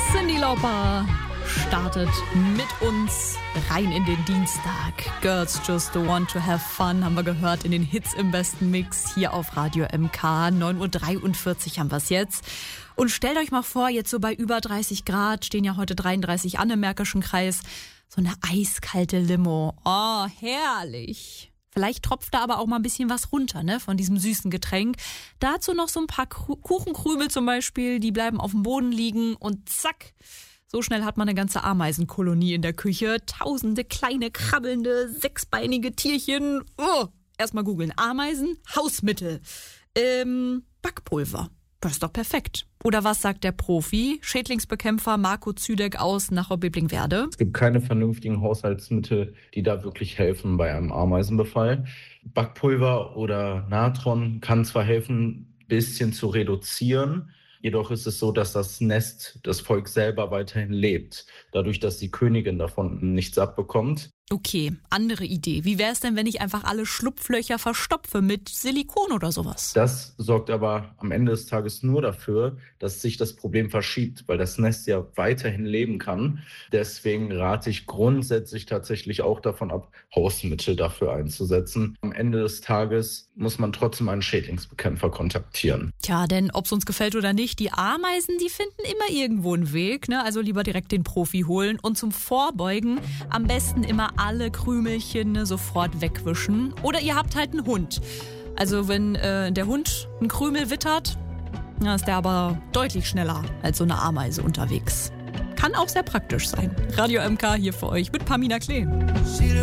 Cyndi Lauper startet mit uns rein in den Dienstag. Girls Just Want to Have Fun haben wir gehört in den Hits im besten Mix hier auf Radio MK. 9.43 Uhr haben wir es jetzt. Und stellt euch mal vor, jetzt so bei über 30 Grad, stehen ja heute 33 an im Märkischen Kreis, so eine eiskalte Limo. Oh, herrlich. Vielleicht tropft da aber auch mal ein bisschen was runter, ne, von diesem süßen Getränk. Dazu noch so ein paar Kuchenkrümel zum Beispiel, die bleiben auf dem Boden liegen und zack, so schnell hat man eine ganze Ameisenkolonie in der Küche. Tausende kleine, krabbelnde, sechsbeinige Tierchen. Oh, erstmal googeln. Ameisen, Hausmittel. Backpulver. Das ist doch perfekt. Oder was sagt der Profi? Schädlingsbekämpfer Marco Züdeck aus Nachau-Biblingenwerder. Es gibt keine vernünftigen Haushaltsmittel, die da wirklich helfen bei einem Ameisenbefall. Backpulver oder Natron kann zwar helfen, ein bisschen zu reduzieren, jedoch ist es so, dass das Nest, das Volk selber weiterhin lebt, dadurch, dass die Königin davon nichts abbekommt. Okay, andere Idee. Wie wäre es denn, wenn ich einfach alle Schlupflöcher verstopfe mit Silikon oder sowas? Das sorgt aber am Ende des Tages nur dafür, dass sich das Problem verschiebt, weil das Nest ja weiterhin leben kann. Deswegen rate ich grundsätzlich tatsächlich auch davon ab, Hausmittel dafür einzusetzen. Am Ende des Tages muss man trotzdem einen Schädlingsbekämpfer kontaktieren. Tja, denn ob es uns gefällt oder nicht, die Ameisen, die finden immer irgendwo einen Weg, ne? Also lieber direkt den Profi holen und zum Vorbeugen am besten immer alle Krümelchen sofort wegwischen. Oder ihr habt halt einen Hund. Also wenn der Hund einen Krümel wittert, dann ist der aber deutlich schneller als so eine Ameise unterwegs. Kann auch sehr praktisch sein. Radio MK hier für euch mit Pamina Klee.